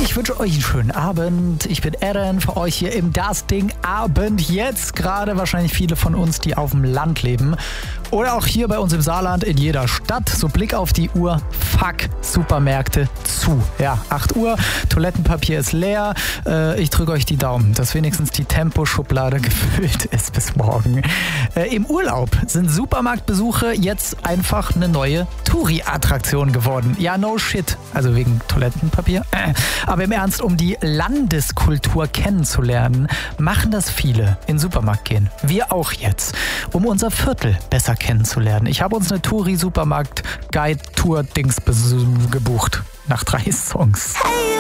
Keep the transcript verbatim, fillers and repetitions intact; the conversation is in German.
Ich wünsche euch einen schönen Abend. Ich bin Eren, für euch hier im Das Ding Abend. Jetzt gerade wahrscheinlich viele von uns, die auf dem Land leben. Oder auch hier bei uns im Saarland in jeder Stadt. So Blick auf die Uhr. Fuck, Supermärkte zu. Ja, acht Uhr, Toilettenpapier ist leer. Äh, ich drücke euch die Daumen, dass wenigstens die Temposchublade gefüllt ist bis morgen. Äh, Im Urlaub sind Supermarktbesuche jetzt einfach eine neue Touri-Attraktion geworden. Ja, no shit. Also wegen Toilettenpapier. Äh. Aber im Ernst, um die Landeskultur kennenzulernen, machen das viele in den Supermarkt gehen. Wir auch jetzt. Um unser Viertel besser kennenzulernen. Ich habe uns eine Touri-Supermarkt-Guide-Tour-Dings gebucht. Nach drei Songs.